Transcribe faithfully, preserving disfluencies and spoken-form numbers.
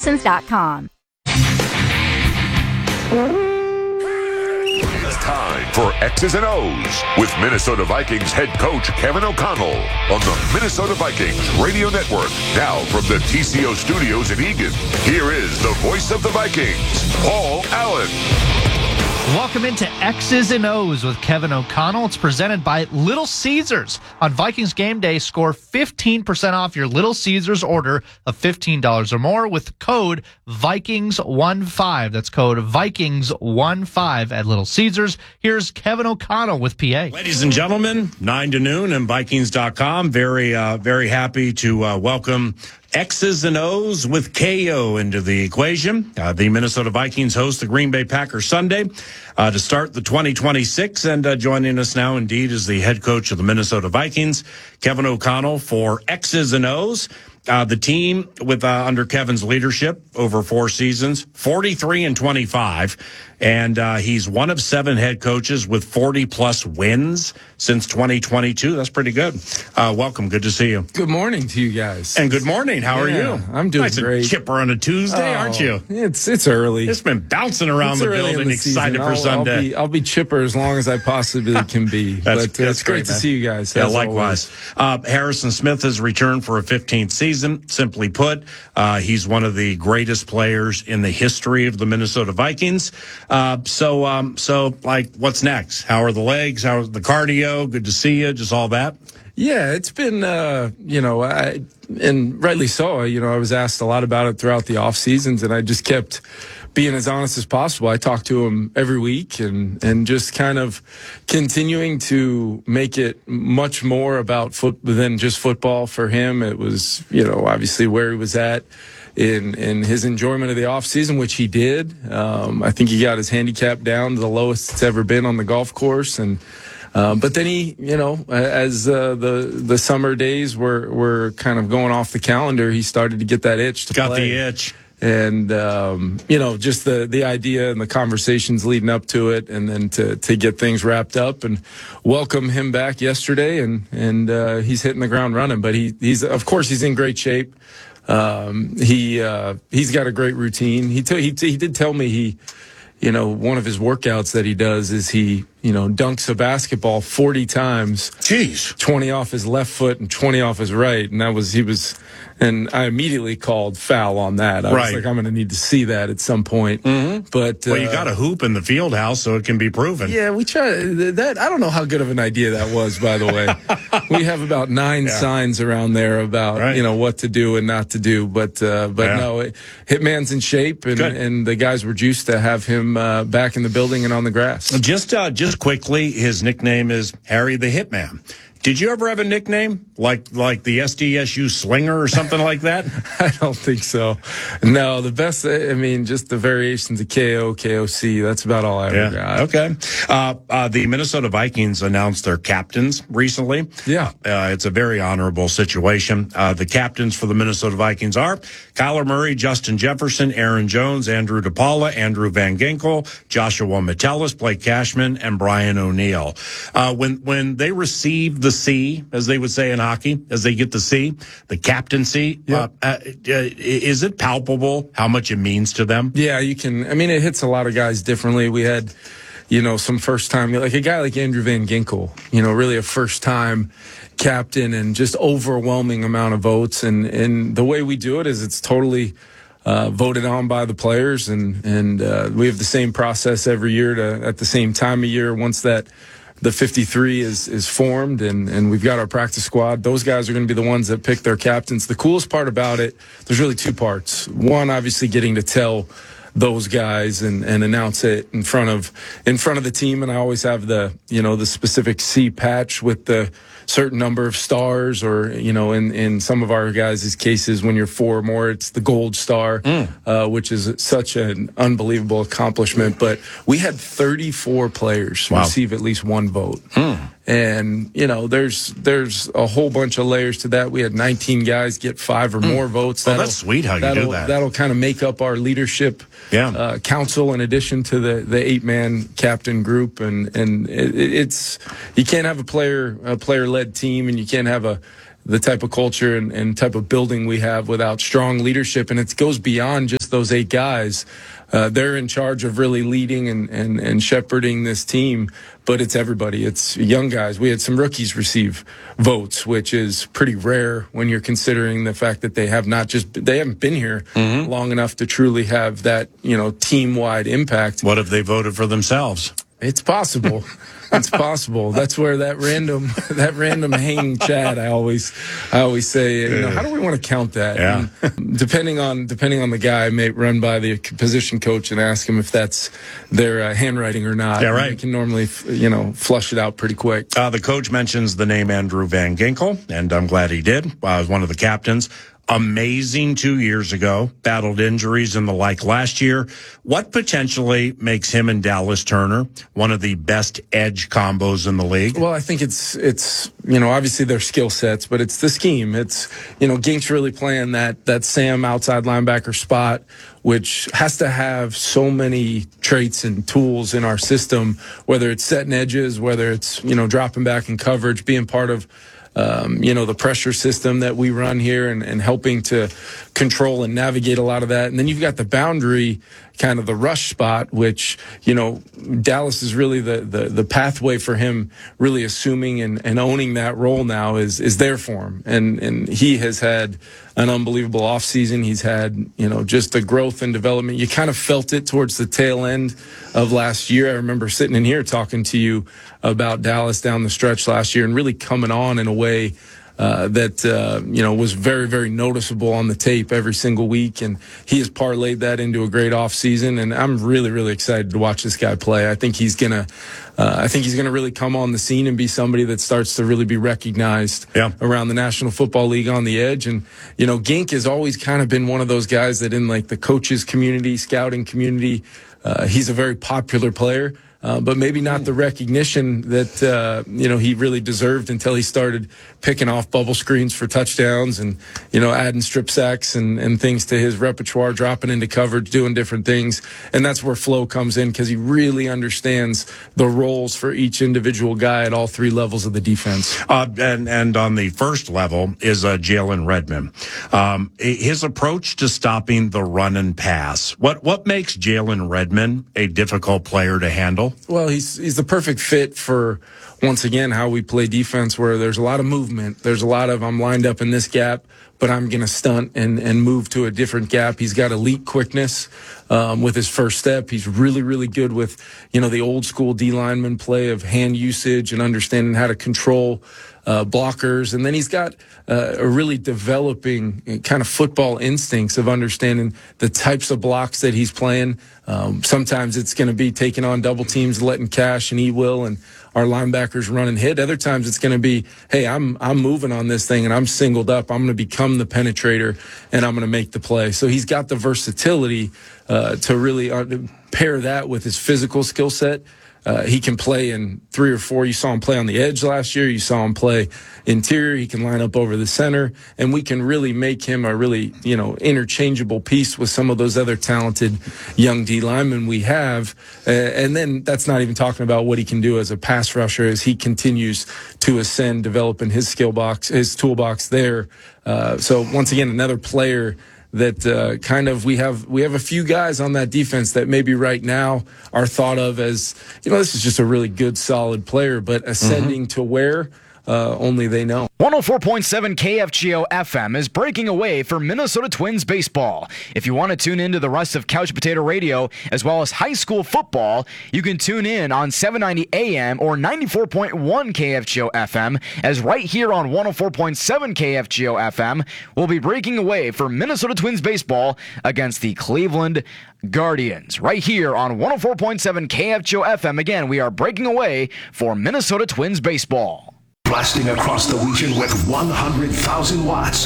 Parsons dot com. It's time for X's and O's with Minnesota Vikings head coach Kevin O'Connell on the Minnesota Vikings Radio Network. Now from the T C O studios in Eagan, here is the voice of the Vikings, Paul Allen. Welcome into X's and O's with Kevin O'Connell. It's presented by Little Caesars. On Vikings game day, score fifteen percent off your Little Caesars order of fifteen dollars or more with code Vikings fifteen. That's code Vikings fifteen at Little Caesars. Here's Kevin O'Connell with P A. Ladies and gentlemen, nine to noon and Vikings dot com. Very, uh, very happy to uh, welcome X's and O's with K O into the equation. Uh, the Minnesota Vikings host the Green Bay Packers Sunday uh, to start the twenty twenty-six. And uh, joining us now, indeed, is the head coach of the Minnesota Vikings, Kevin O'Connell, for X's and O's. Uh, the team, with uh, under Kevin's leadership over four seasons, forty-three and twenty-five. And uh, he's one of seven head coaches with forty plus wins since twenty twenty-two. That's pretty good. Uh, welcome. Good to see you. Good morning to you guys. And good morning. How are yeah, you? I'm doing nice great. And chipper on a Tuesday, oh, aren't you? It's it's early. It's been bouncing around it's the building, the excited season. for I'll, Sunday. I'll be, I'll be chipper as long as I possibly can be. that's, but uh, that's it's great, great to man. see you guys. Yeah, likewise. Uh, Harrison Smith has returned for a fifteenth season. Simply put, uh, he's one of the greatest players in the history of the Minnesota Vikings. Uh, so, um, so like, what's next? How are the legs? How's the cardio? Good to see you. Just all that. Yeah, it's been, uh, you know, I, and rightly so. You know, I was asked a lot about it throughout the off seasons, and I just kept being as honest as possible. I talked to him every week, and and just kind of continuing to make it much more about foot than just football for him. It was, you know, obviously where he was at in in his enjoyment of the offseason, which he did. Um, I think he got his handicap down to the lowest it's ever been on the golf course, and uh, but then he, you know, as uh, the the summer days were were kind of going off the calendar, he started to get that itch to got play. the itch. And, um, you know, just the, the idea and the conversations leading up to it, and then to, to get things wrapped up and welcome him back yesterday. And, and, uh, he's hitting the ground running, but he, he's, of course, he's in great shape. Um, he, uh, he's got a great routine. He, t- he, t- he did tell me he, you know, one of his workouts that he does is he, you know, dunks a basketball forty times. Jeez. twenty off his left foot and twenty off his right. And that was, he was, and I immediately called foul on that. I right. was like, I'm going to need to see that at some point. Mm-hmm. But, well, uh, you got a hoop in the field house so it can be proven. Yeah, we try that. I don't know how good of an idea that was, by the way. We have about nine yeah. signs around there about, right. you know, what to do and not to do. But, uh, but yeah. no, it, Hitman's in shape, and, and the guys were juiced to have him uh, back in the building and on the grass. Just, uh, just quickly, his nickname is Harry the Hitman. Did you ever have a nickname like like the S D S U Slinger or something like that? I don't think so. No, the best, I mean, just the variations of K O, K O C. That's about all I ever yeah. got. Okay. Uh, uh, the Minnesota Vikings announced their captains recently. Yeah. Uh, it's a very honorable situation. Uh, the captains for the Minnesota Vikings are Kyler Murray, Justin Jefferson, Aaron Jones, Andrew DePaula, Andrew Van Ginkel, Joshua Metellus, Blake Cashman, and Brian O'Neill. Uh, when, when they received the C, as they would say in hockey, as they get the C, the captaincy, yep. uh, uh, is it palpable how much it means to them? Yeah, you can. I mean, it hits a lot of guys differently. We had, you know, some first time, like a guy like Andrew Van Ginkel, you know, really a first time captain and just overwhelming amount of votes. And, and the way we do it is it's totally uh, voted on by the players. And, and uh, we have the same process every year to, at the same time of year, once that the fifty-three is is formed and, and we've got our practice squad. Those guys are going to be the ones that pick their captains. The coolest part about it, there's really two parts. One, obviously getting to tell those guys and, and announce it in front of in front of the team. And I always have the, you know, the specific C patch with the certain number of stars, or, you know, in, in some of our guys' cases, when you're four or more, it's the gold star, mm. uh, which is such an unbelievable accomplishment. But we had thirty-four players wow. receive at least one vote. Mm. And, you know, there's there's a whole bunch of layers to that. We had nineteen guys get five or more mm. votes. Oh, that's sweet how you do that. That'll kind of make up our leadership yeah. uh, council in addition to the, the eight-man captain group. And, and it, it's you can't have a player a player-led team, and you can't have a the type of culture and, and type of building we have without strong leadership. And it goes beyond just just those eight guys. Uh, they're in charge of really leading and, and, and shepherding this team, but it's everybody. It's young guys. We had some rookies receive votes, which is pretty rare when you're considering the fact that they have not just, they haven't been here mm-hmm. long enough to truly have that, you know, team-wide impact. What if they voted for themselves? It's possible. It's possible. That's where that random, that random hanging Chad. I always, I always say, you know, how do we want to count that? Yeah. And depending on depending on the guy, I may run by the position coach and ask him if that's their uh, handwriting or not. Yeah, right. We can normally, you know, flush it out pretty quick. Uh, the coach mentions the name Andrew Van Ginkel, and I'm glad he did. I was one of the captains. Amazing two years ago, battled injuries and the like last year. What potentially makes him and Dallas Turner one of the best edge combos in the league? Well, I think it's, it's you know, obviously their skill sets, but it's the scheme. It's, you know, Gink's really playing that, that Sam outside linebacker spot, which has to have so many traits and tools in our system, whether it's setting edges, whether it's, you know, dropping back in coverage, being part of Um, you know, the pressure system that we run here and, and helping to control and navigate a lot of that. And then you've got the boundary, kind of the rush spot, which, you know, Dallas is really the, the, the pathway for him really assuming and, and owning that role now is, is there for him. And, and he has had an unbelievable offseason. He's had, you know, just the growth and development. You kind of felt it towards the tail end of last year. I remember sitting in here talking to you about Dallas down the stretch last year and really coming on in a way Uh, that, uh, you know, was very, very noticeable on the tape every single week. And he has parlayed that into a great offseason. And I'm really, really excited to watch this guy play. I think he's going to, uh, I think he's going to really come on the scene and be somebody that starts to really be recognized yeah. around the National Football League on the edge. And, you know, Gink has always kind of been one of those guys that in like the coaches community, scouting community, uh, he's a very popular player. Uh, but maybe not the recognition that, uh, you know, he really deserved until he started picking off bubble screens for touchdowns and, you know, adding strip sacks and, and things to his repertoire, dropping into coverage, doing different things. And that's where Flo comes in because he really understands the roles for each individual guy at all three levels of the defense. Uh, and, and on the first level is uh, Jalen Redmond. Um, his approach to stopping the run and pass. What, what makes Jalen Redmond a difficult player to handle? Well, he's he's the perfect fit for, once again, how we play defense, where there's a lot of movement. There's a lot of, I'm lined up in this gap, but I'm going to stunt and, and move to a different gap. He's got elite quickness um, with his first step. He's really, really good with, you know, the old school D lineman play of hand usage and understanding how to control Uh, blockers. And then he's got uh, a really developing kind of football instincts of understanding the types of blocks that he's playing. Um, sometimes it's going to be taking on double teams, letting Cash and E. Will and our linebackers run and hit. Other times it's going to be, hey, I'm I'm moving on this thing and I'm singled up. I'm going to become the penetrator and I'm going to make the play. So he's got the versatility uh, to really uh, pair that with his physical skill set. Uh, he can play in three or four. You saw him play on the edge last year. You saw him play interior. He can line up over the center, and we can really make him a really, you know, interchangeable piece with some of those other talented young D linemen we have. Uh, and then that's not even talking about what he can do as a pass rusher as he continues to ascend, developing his skill box, his toolbox there. Uh, so once again, another player that uh, kind of we have we have a few guys on that defense that maybe right now are thought of as, you know, this is just a really good, solid player, but ascending mm-hmm. to where uh, only they know. one oh four point seven K F G O F M is breaking away for Minnesota Twins baseball. If you want to tune into the rest of Couch Potato Radio as well as high school football, you can tune in on seven ninety A M or ninety-four point one K F G O F M, as right here on one oh four point seven K F G O F M, we'll be breaking away for Minnesota Twins baseball against the Cleveland Guardians. Right here on one oh four point seven K F G O F M. Again, we are breaking away for Minnesota Twins baseball. Blasting across the region with one hundred thousand watts